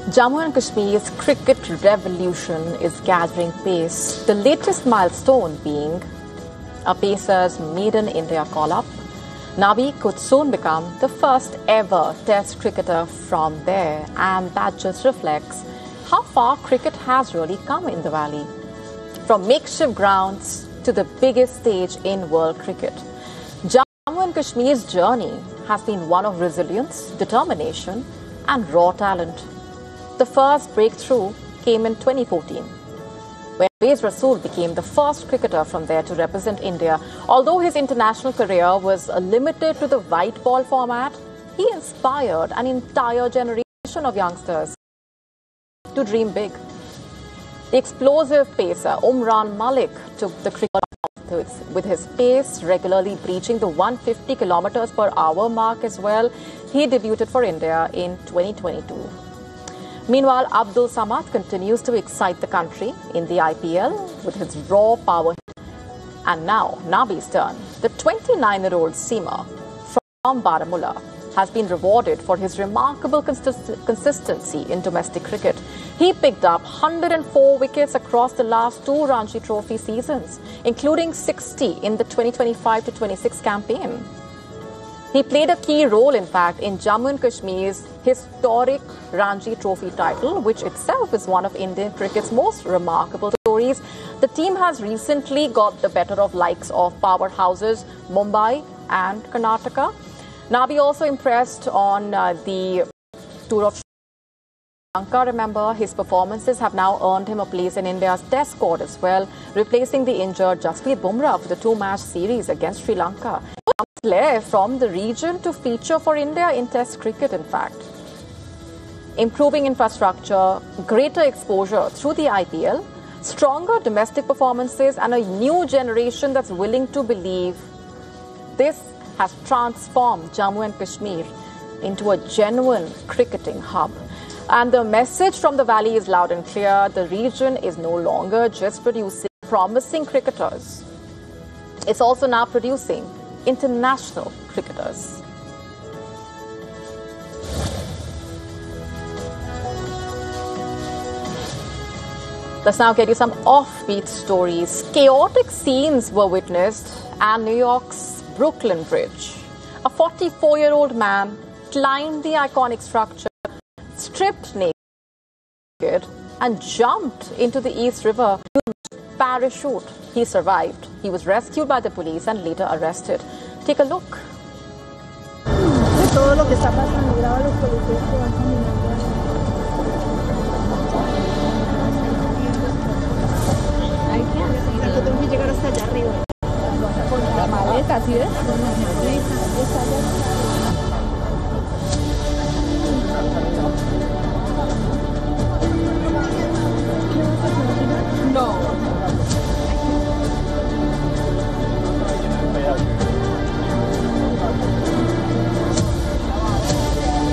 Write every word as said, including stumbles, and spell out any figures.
Jammu and Kashmir's cricket revolution is gathering pace, the latest milestone being a pacer's maiden India call-up. Nabi could soon become the first ever Test cricketer from there, and that just reflects how far cricket has really come in the valley. From makeshift grounds to the biggest stage in world cricket, Jammu and Kashmir's journey has been one of resilience, determination and raw talent. The first breakthrough came in twenty fourteen, when Pervez Rasool became the first cricketer from there to represent India. Although his international career was limited to the white ball format, he inspired an entire generation of youngsters to dream big. The explosive pacer Umran Malik took the cricket with his pace regularly breaching the one hundred fifty kilometers per hour mark as well. He debuted for India in twenty twenty-two. Meanwhile, Abdul Samad continues to excite the country in the I P L with his raw power. And now, Nabi's turn. The twenty-nine-year-old seamer from Baramulla has been rewarded for his remarkable consist consistency in domestic cricket. He picked up one hundred four wickets across the last two Ranji Trophy seasons, including sixty in the twenty twenty-five to twenty-six campaign. He played a key role, in fact, in Jammu and Kashmir's historic Ranji Trophy title, which itself is one of Indian cricket's most remarkable stories. The team has recently got the better of likes of powerhouses Mumbai and Karnataka. Nabi also impressed on uh, the tour of Sri Lanka. Remember, his performances have now earned him a place in India's Test squad as well, replacing the injured Jasprit Bumrah for the two-match series against Sri Lanka. Player from the region to feature for India in Test cricket, in fact. Improving infrastructure, greater exposure through the I P L, stronger domestic performances and a new generation that's willing to believe. This has transformed Jammu and Kashmir into a genuine cricketing hub. And the message from the valley is loud and clear. The region is no longer just producing promising cricketers. It's also now producing international cricketers. Let's now get you some offbeat stories. Chaotic scenes were witnessed at New York's Brooklyn Bridge. A forty-four-year-old man climbed the iconic structure, stripped naked, and jumped into the East River with a parachute. He survived. He was rescued by the police and later arrested. Take a look. Todo lo que está pasando, graba los policías que van caminando. I can't see that. Tengo que llegar hasta allá arriba. Con la maleta, ¿sí ves? Con la maleta.